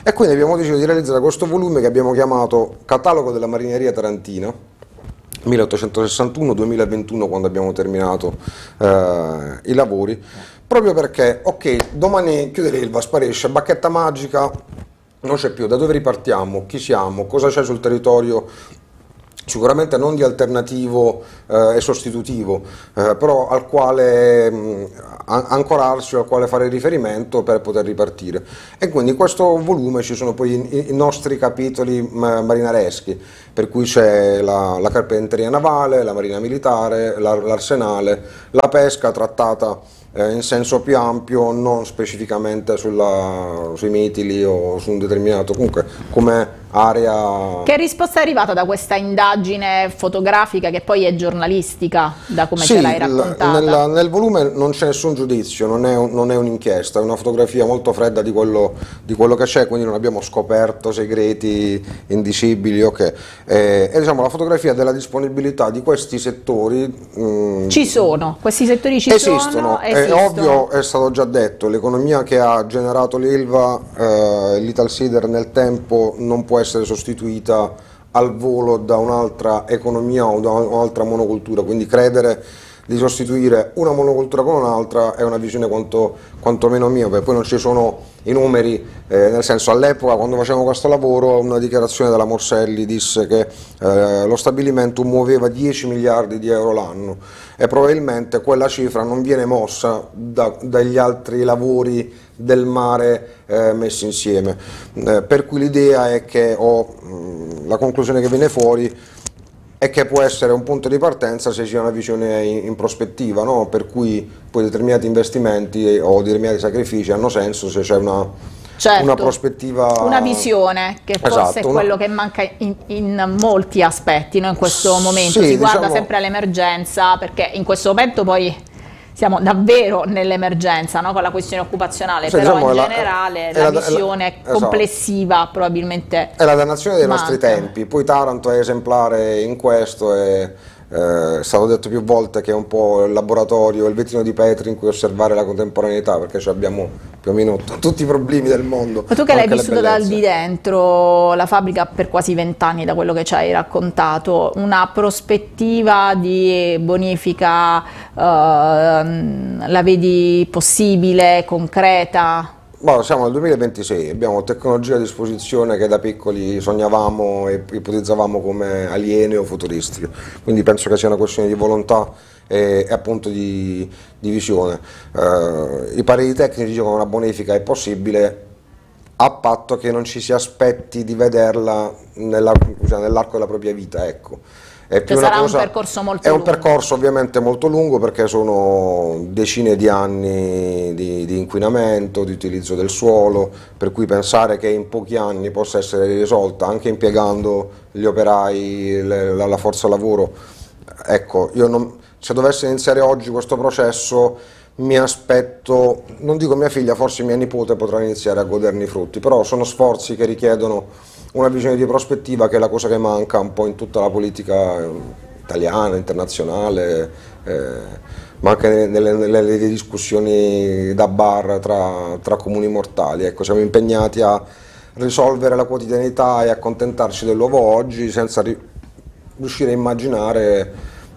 E quindi abbiamo deciso di realizzare questo volume che abbiamo chiamato Catalogo della Marineria Tarantina 1861-2021, quando abbiamo terminato i lavori, proprio perché, ok, domani chiude l'Ilva, sparisce, bacchetta magica, non c'è più, da dove ripartiamo, chi siamo, cosa c'è sul territorio, sicuramente non di alternativo e sostitutivo, però al quale ancorarsi, al quale fare riferimento per poter ripartire. E quindi in questo volume ci sono poi i nostri capitoli marinareschi, per cui c'è la carpenteria navale, la marina militare, l'arsenale, la pesca trattata in senso più ampio, non specificamente sui mitili o su un determinato, comunque come area. Che risposta è arrivata da questa indagine fotografica che poi è giornalistica, da come Sì, ce l'hai raccontata? nel volume non c'è nessun giudizio, non è un'inchiesta, è una fotografia molto fredda di quello che c'è, quindi non abbiamo scoperto segreti indicibili. Ok. E diciamo la fotografia della disponibilità di questi settori. Ci sono, questi settori ci Esistono, sono, è ovvio, è stato già detto, l'economia che ha generato l'Ilva, l'Italsider nel tempo non può essere sostituita al volo da un'altra economia o da un'altra monocultura, quindi credere di sostituire una monocultura con un'altra è una visione quantomeno miope. Poi non ci sono i numeri, nel senso, all'epoca quando facevamo questo lavoro una dichiarazione della Morselli disse che lo stabilimento muoveva 10 miliardi di euro l'anno e probabilmente quella cifra non viene mossa dagli altri lavori del mare messi insieme, per cui l'idea è che, la conclusione che viene fuori è che può essere un punto di partenza se si ha una visione in prospettiva, no? Per cui poi determinati investimenti o determinati sacrifici hanno senso se c'è una prospettiva, una visione, che forse esatto, è quello che manca in molti aspetti, no? In questo momento sì, si guarda diciamo, sempre all'emergenza, perché in questo momento poi siamo davvero nell'emergenza, no? Con la questione occupazionale, sì, però diciamo, in generale la visione complessiva, esatto, probabilmente è la dannazione dei manca. nostri tempi. Poi Taranto è esemplare in questo, è stato detto più volte che è un po' il laboratorio, il vetrino di Petri in cui osservare la contemporaneità, perché abbiamo più o meno tutti i problemi del mondo. Ma tu che l'hai vissuto dal di dentro la fabbrica per quasi 20 anni, da quello che ci hai raccontato, una prospettiva di bonifica la vedi possibile, concreta? Boh, siamo nel 2026, abbiamo tecnologia a disposizione che da piccoli sognavamo e ipotizzavamo come aliene o futuristiche, quindi penso che sia una questione di volontà e appunto di visione. I pareri tecnici dicono che una bonifica è possibile a patto che non ci si aspetti di vederla nell'arco della propria vita, ecco. Sarà un percorso molto lungo. È un percorso ovviamente molto lungo, perché sono decine di anni di inquinamento, di utilizzo del suolo, per cui pensare che in pochi anni possa essere risolta anche impiegando gli operai, la forza lavoro, ecco, se dovesse iniziare oggi questo processo mi aspetto, non dico mia figlia, forse mia nipote potrà iniziare a goderne i frutti, però sono sforzi che richiedono una visione di prospettiva, che è la cosa che manca un po' in tutta la politica italiana, internazionale, ma anche nelle discussioni da bar tra comuni mortali. Ecco, siamo impegnati a risolvere la quotidianità e accontentarci dell'uovo oggi senza riuscire a immaginare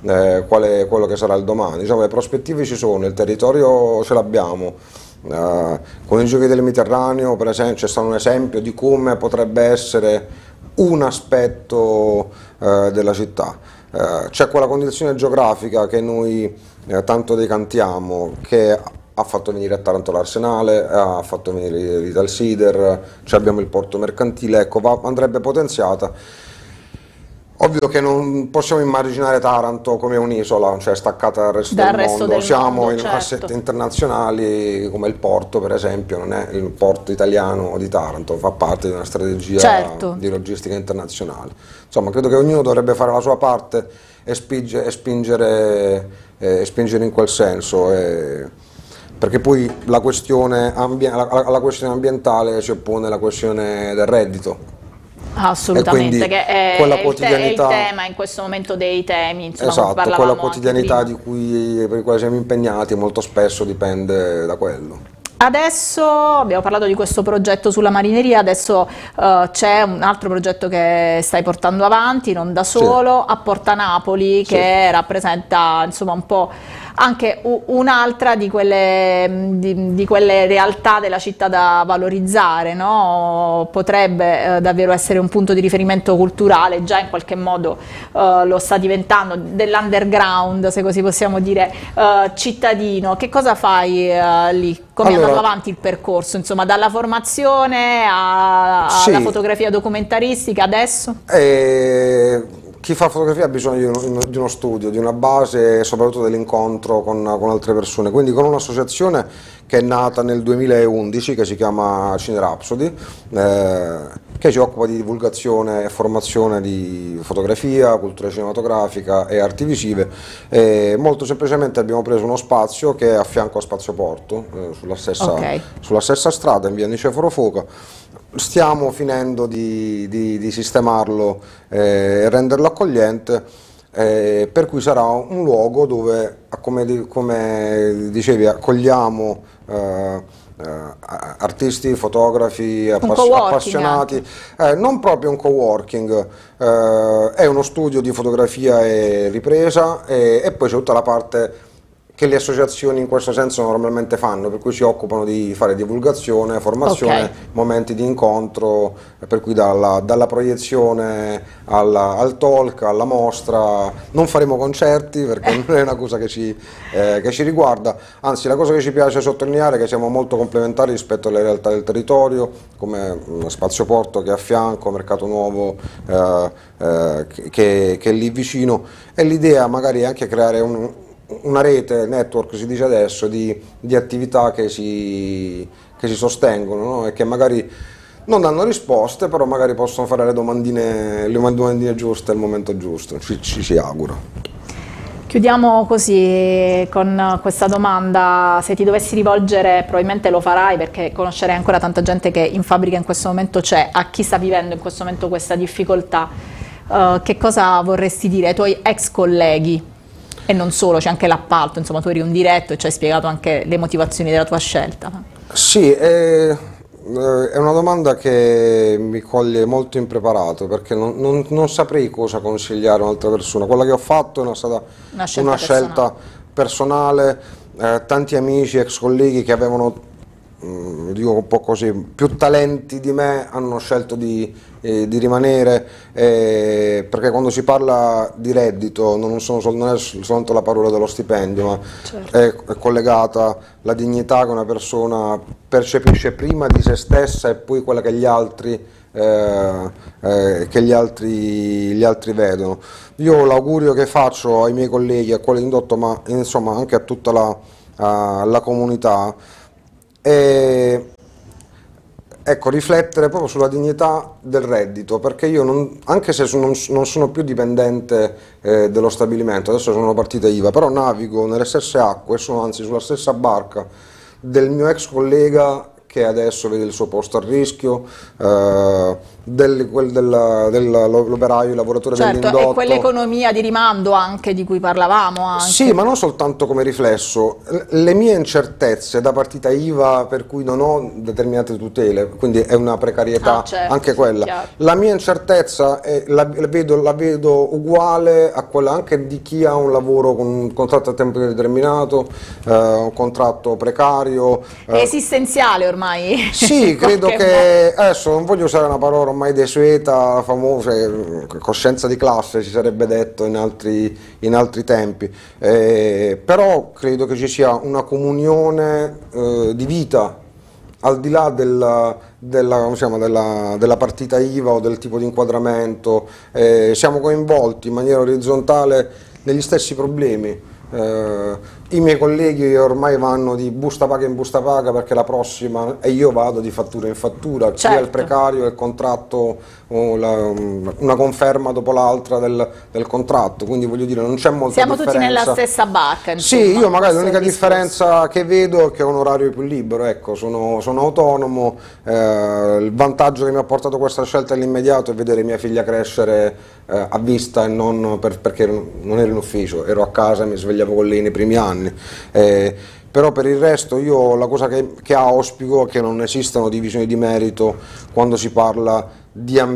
quello che sarà il domani. Diciamo, le prospettive ci sono, il territorio ce l'abbiamo. Con i giochi del Mediterraneo, per esempio, c'è stato un esempio di come potrebbe essere un aspetto della città. C'è quella condizione geografica che noi tanto decantiamo, che ha fatto venire a Taranto l'Arsenale, ha fatto venire l'Italsider, abbiamo il porto mercantile, ecco, andrebbe potenziata. Ovvio che non possiamo immaginare Taranto come un'isola, cioè staccata dal resto del mondo. Siamo in asset internazionali, come il porto per esempio, non è il porto italiano di Taranto, fa parte di una strategia di logistica internazionale. Insomma, credo che ognuno dovrebbe fare la sua parte e spingere in quel senso. Perché poi alla questione ambientale si oppone la questione del reddito. Assolutamente, che è il tema in questo momento dei temi, insomma, esatto, quella quotidianità per i quali siamo impegnati molto spesso dipende da quello. Adesso abbiamo parlato di questo progetto sulla marineria, adesso c'è un altro progetto che stai portando avanti, non da solo, a Porta Napoli, che rappresenta insomma un po' anche un'altra di quelle realtà della città da valorizzare, no? Potrebbe davvero essere un punto di riferimento culturale, già in qualche modo lo sta diventando, dell'underground, se così possiamo dire, cittadino. Che cosa fai lì? Come è andato avanti il percorso, insomma, dalla formazione alla fotografia documentaristica adesso? Chi fa fotografia ha bisogno di uno studio, di una base e soprattutto dell'incontro con altre persone, quindi con un'associazione che è nata nel 2011 che si chiama Cine Rhapsody, che si occupa di divulgazione e formazione di fotografia, cultura cinematografica e arti visive. Molto semplicemente abbiamo preso uno spazio che è a fianco a Spazio Porto, sulla stessa strada in via Niceforo Foca. Stiamo finendo di sistemarlo e renderlo accogliente, per cui sarà un luogo dove, come dicevi, accogliamo artisti, fotografi, appassionati, non proprio un coworking, è uno studio di fotografia e ripresa, e poi c'è tutta la parte che le associazioni in questo senso normalmente fanno, per cui si occupano di fare divulgazione, formazione, momenti di incontro, per cui dalla proiezione al talk, alla mostra. Non faremo concerti perché non è una cosa che ci riguarda, anzi la cosa che ci piace sottolineare è che siamo molto complementari rispetto alle realtà del territorio, come Spazio Porto che è a fianco, Mercato Nuovo che è lì vicino, e l'idea magari è anche creare una rete, network si dice adesso, di attività che si sostengono, no? E che magari non danno risposte, però magari possono fare le domandine giuste al momento giusto, ci auguro. Chiudiamo così con questa domanda: se ti dovessi rivolgere, probabilmente lo farai perché conoscerai ancora tanta gente che in fabbrica in questo momento c'è, a chi sta vivendo in questo momento questa difficoltà, che cosa vorresti dire ai tuoi ex colleghi? E non solo, c'è anche l'appalto, insomma tu eri un diretto e ci hai spiegato anche le motivazioni della tua scelta. Sì, è una domanda che mi coglie molto impreparato, perché non saprei cosa consigliare a un'altra persona. Quella che ho fatto è stata una scelta personale, tanti amici, ex colleghi che avevano, dico un po' così, più talenti di me hanno scelto di rimanere, perché quando si parla di reddito non è soltanto la parola dello stipendio, ma è collegata la dignità che una persona percepisce prima di se stessa e poi quella che gli altri vedono. Io l'augurio che faccio ai miei colleghi, a quelli indotto, ma insomma anche a tutta la comunità, ecco, riflettere proprio sulla dignità del reddito, perché io anche se non sono più dipendente dello stabilimento, adesso sono partita IVA, però navigo nelle stesse acque, sono anzi sulla stessa barca del mio ex collega che adesso vede il suo posto a rischio, dell'operaio, il lavoratore dell'indotto. E quell'economia di rimando anche di cui parlavamo anche. Sì, ma non soltanto come riflesso. Le mie incertezze da partita IVA, per cui non ho determinate tutele, quindi è una precarietà anche quella. Chiaro. La mia incertezza la vedo uguale a quella anche di chi ha un lavoro con un contratto a tempo indeterminato, un contratto precario. Esistenziale ormai. Sì, credo che, adesso non voglio usare una parola ormai desueta, famosa, coscienza di classe si sarebbe detto in altri tempi, però credo che ci sia una comunione di vita, al di là della partita IVA o del tipo di inquadramento, siamo coinvolti in maniera orizzontale negli stessi problemi. I miei colleghi ormai vanno di busta paga in busta paga perché la prossima, e io vado di fattura in fattura, certo. Sia il precario, il contratto, una conferma dopo l'altra del contratto, quindi voglio dire non c'è molta differenza. Siamo tutti nella stessa barca, insomma. Sì, io magari l'unica differenza che vedo è che ho un orario più libero, ecco, sono autonomo, il vantaggio che mi ha portato questa scelta all'immediato è vedere mia figlia crescere a vista e non perché non ero in ufficio, ero a casa e mi svegliavo con lei nei primi anni. però per il resto io la cosa che auspico è che non esistano divisioni di merito quando si parla di ambiente